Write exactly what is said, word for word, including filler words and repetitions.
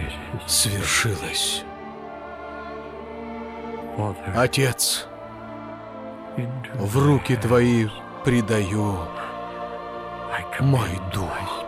свершилось. Отец, в руки Твои предаю мой дух.